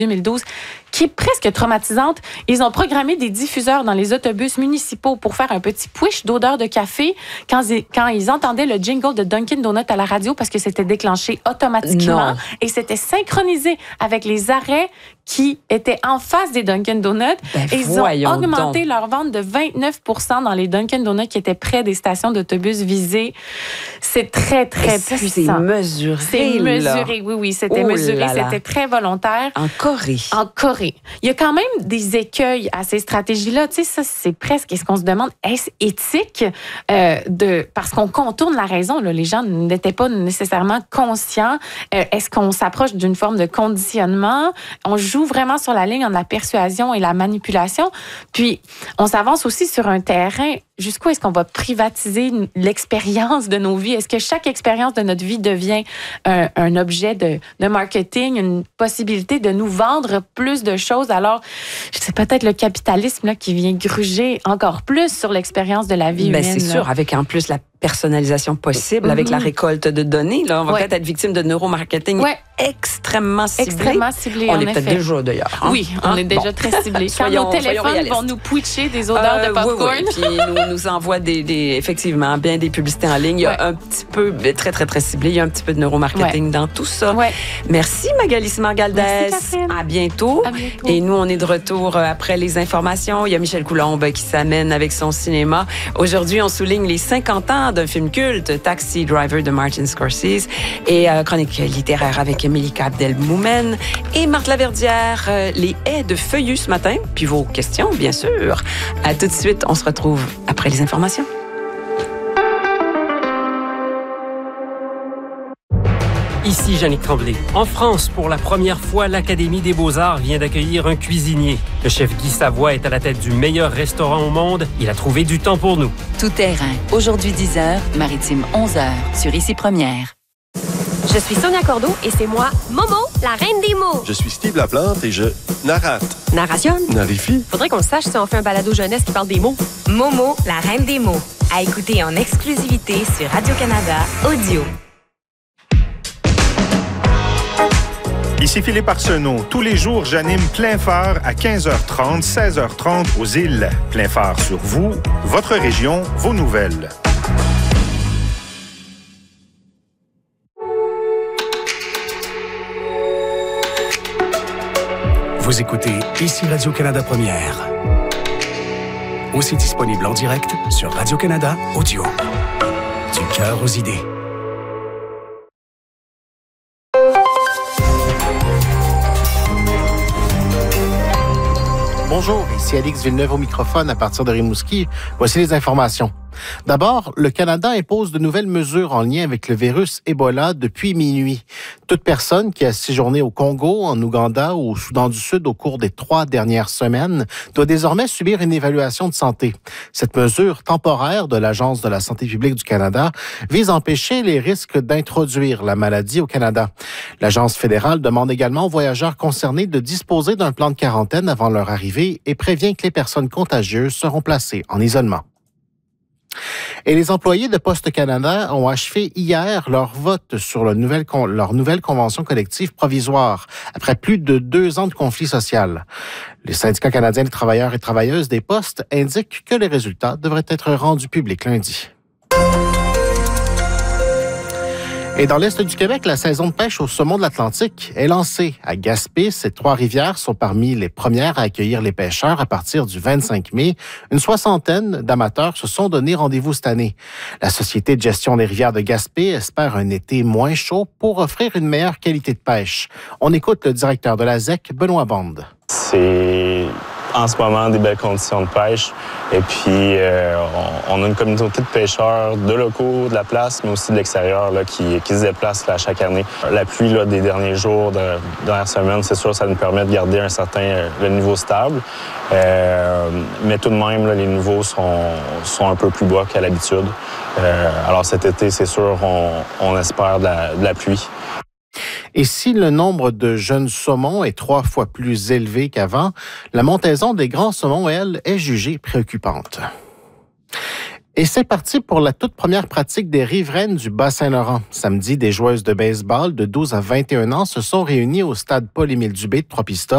2012, qui est presque traumatisante. Ils ont programmé des diffuseurs dans les autobus municipaux pour faire un petit push d'odeur de café quand ils entendaient le jingle de Dunkin' Donuts à la radio parce que c'était déclenché automatiquement et c'était synchronisé avec les arrêts qui étaient en face des Dunkin' Donuts. Et ils ont augmenté leur vente de 29% dans les Dunkin' Donuts qui étaient près des stations d'autobus visées. C'est très, très puissant. C'est mesuré. C'est mesuré, oui, c'était mesuré. C'était très volontaire. En Corée. Il y a quand même des écueils à ces stratégies-là. Tu sais, ça, c'est presque ce qu'on se demande. Est-ce éthique parce qu'on contourne la raison, là. Les gens n'étaient pas nécessairement conscients. Est-ce qu'on s'approche d'une forme de conditionnement? On joue vraiment sur la ligne entre la persuasion et la manipulation. Puis, on s'avance aussi sur un terrain. Jusqu'où est-ce qu'on va privatiser l'expérience de nos vies? Est-ce que chaque expérience de notre vie devient un objet de marketing, une possibilité de nous vendre plus de choses? Alors, c'est peut-être le capitalisme là, qui vient gruger encore plus sur l'expérience de la vie humaine. C'est sûr, avec en plus la personnalisation possible, avec la récolte de données. Là, on va peut-être être victime de neuromarketing extrêmement ciblé. Extrêmement ciblé, on est peut-être déjà d'ailleurs. Hein? Oui, on est déjà très ciblé. Quand nos téléphones vont nous pitcher des odeurs de popcorn. Oui. Puis nous envoient effectivement bien des publicités en ligne. Il y a un petit peu, très, très, très ciblé, il y a un petit peu de neuromarketing dans tout ça. Merci Magali Simargaldès. À bientôt. Et nous, on est de retour après les informations. Il y a Michel Coulombe qui s'amène avec son cinéma. Aujourd'hui, on souligne les 50 ans d'un film culte, Taxi Driver de Martin Scorsese, et chronique littéraire avec Melika Abdelmoumen et Marthe Laverdière, les haies de feuillus ce matin, puis vos questions, bien sûr. À tout de suite, on se retrouve après les informations. Ici Yannick Tremblay. En France, pour la première fois, l'Académie des Beaux-Arts vient d'accueillir un cuisinier. Le chef Guy Savoie est à la tête du meilleur restaurant au monde. Il a trouvé du temps pour nous. Tout terrain. Aujourd'hui 10h, Maritime 11h, sur Ici Première. Je suis Sonia Cordeau et c'est moi, Momo, la reine des mots. Je suis Steve Laplante et je narrate. Narration. Narifie. Faudrait qu'on le sache si on fait un balado jeunesse qui parle des mots. Momo, la reine des mots. À écouter en exclusivité sur Radio-Canada Audio. Ici Philippe Arsenault. Tous les jours, j'anime Plein Phare à 15h30, 16h30 aux îles. Plein Phare sur vous, votre région, vos nouvelles. Vous écoutez Ici Radio-Canada Première. Aussi disponible en direct sur Radio-Canada Audio. Du cœur aux idées. Bonjour, ici Alix Villeneuve au microphone à partir de Rimouski. Voici les informations. D'abord, le Canada impose de nouvelles mesures en lien avec le virus Ebola depuis minuit. Toute personne qui a séjourné au Congo, en Ouganda ou au Soudan du Sud au cours des 3 dernières semaines doit désormais subir une évaluation de santé. Cette mesure temporaire de l'Agence de la santé publique du Canada vise à empêcher les risques d'introduire la maladie au Canada. L'Agence fédérale demande également aux voyageurs concernés de disposer d'un plan de quarantaine avant leur arrivée et prévient que les personnes contagieuses seront placées en isolement. Et les employés de Poste Canada ont achevé hier leur vote sur leur nouvelle convention collective provisoire, après plus de 2 ans de conflit social. Les syndicats canadiens des travailleurs et travailleuses des postes indiquent que les résultats devraient être rendus publics lundi. Et dans l'Est du Québec, la saison de pêche au saumon de l'Atlantique est lancée. À Gaspé, ces 3 rivières sont parmi les premières à accueillir les pêcheurs à partir du 25 mai. Une 60aine d'amateurs se sont donné rendez-vous cette année. La Société de gestion des rivières de Gaspé espère un été moins chaud pour offrir une meilleure qualité de pêche. On écoute le directeur de la ZEC, Benoît Bande. C'est en ce moment des belles conditions de pêche. Et puis, on a une communauté de pêcheurs de locaux, de la place, mais aussi de l'extérieur là, qui se déplacent là, chaque année. La pluie là, des derniers jours, de dernière semaine, c'est sûr, ça nous permet de garder le niveau stable. Mais tout de même, là, les niveaux sont un peu plus bas qu'à l'habitude. Alors cet été, c'est sûr, on espère de la pluie. Et si le nombre de jeunes saumons est 3 fois plus élevé qu'avant, la montaison des grands saumons, elle, est jugée préoccupante. Et c'est parti pour la toute première pratique des riveraines du Bas-Saint-Laurent. Samedi, des joueuses de baseball de 12 à 21 ans se sont réunies au stade Paul-Émile Dubé de Trois-Pistoles